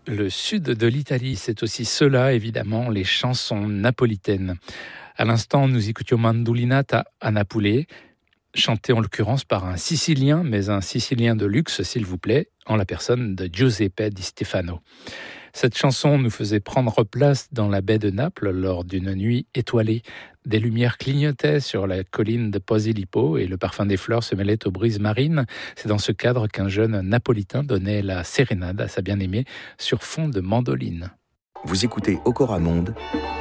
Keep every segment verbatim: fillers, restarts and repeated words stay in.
le sud de l'Italie, c'est aussi cela, évidemment, les chansons napolitaines. À l'instant, nous écoutions Mandolinata a Napoli, chantée en l'occurrence par un Sicilien, mais un Sicilien de luxe, s'il vous plaît, en la personne de Giuseppe Di Stefano. Cette chanson nous faisait prendre place dans la baie de Naples lors d'une nuit étoilée. Des lumières clignotaient sur la colline de Posillipo et le parfum des fleurs se mêlait aux brises marines. C'est dans ce cadre qu'un jeune napolitain donnait la sérénade à sa bien-aimée sur fond de mandoline. Vous écoutez Okora Monde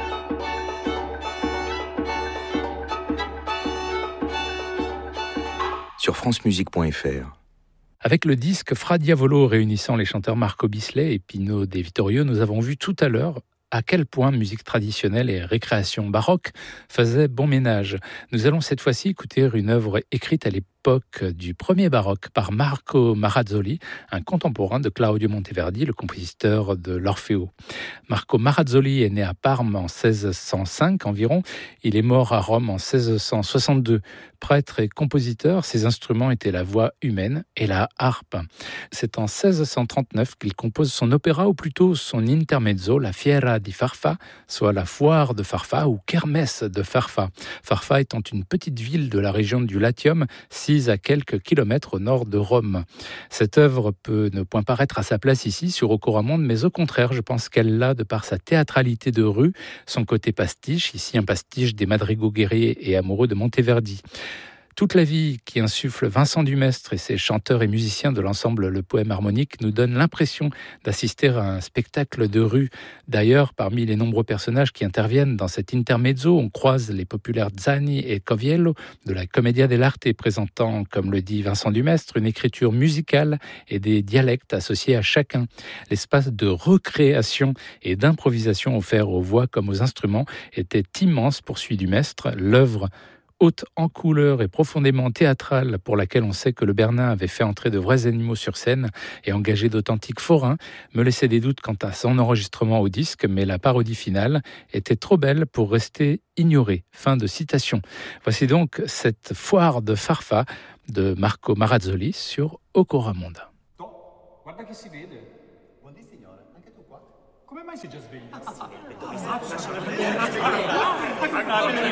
sur francemusique point f r. Avec le disque Fra Diavolo réunissant les chanteurs Marco Bisley et Pino De Vittorio, nous avons vu tout à l'heure à quel point musique traditionnelle et récréation baroque faisaient bon ménage. Nous allons cette fois-ci écouter une œuvre écrite à l'époque du premier baroque par Marco Marazzoli, un contemporain de Claudio Monteverdi, le compositeur de l'Orfeo. Marco Marazzoli est né à Parme en seize cent cinq environ. Il est mort à Rome en seize cent soixante-deux. Prêtre et compositeur, ses instruments étaient la voix humaine et la harpe. C'est en seize cent trente-neuf qu'il compose son opéra, ou plutôt son intermezzo, la Fiera di Farfa, soit la foire de Farfa ou kermesse de Farfa. Farfa étant une petite ville de la région du Latium, sise à quelques kilomètres au nord de Rome. Cette œuvre peut ne point paraître à sa place ici, sur Okora Monde, mais au contraire, je pense qu'elle l'a de par sa théâtralité de rue, son côté pastiche, ici un pastiche des madrigaux guerriers et amoureux de Monteverdi. Toute la vie qui insuffle Vincent Dumestre et ses chanteurs et musiciens de l'ensemble Le Poème Harmonique nous donne l'impression d'assister à un spectacle de rue. D'ailleurs, parmi les nombreux personnages qui interviennent dans cet intermezzo, on croise les populaires Zani et Coviello de la Commedia dell'arte, présentant, comme le dit Vincent Dumestre, une écriture musicale et des dialectes associés à chacun. L'espace de recréation et d'improvisation offert aux voix comme aux instruments était immense, poursuit Dumestre. L'œuvre haute en couleur et profondément théâtrale, pour laquelle on sait que le Bernin avait fait entrer de vrais animaux sur scène et engagé d'authentiques forains, me laissait des doutes quant à son enregistrement au disque, mais la parodie finale était trop belle pour rester ignorée. Fin de citation. Voici donc cette foire de Farfa de Marco Marazzoli sur Okora Monde. Guarda che si vede. Buondì signore, anche tu qua? Come mai sei già sveglio?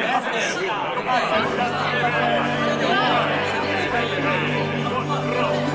Ah,